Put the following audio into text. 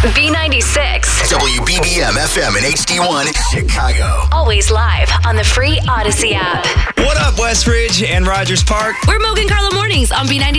B96. WBBM FM and HD1 Chicago. Always live on the free Odyssey app. What up, Westridge and Rogers Park? We're Mogan Carlo Mornings on B96.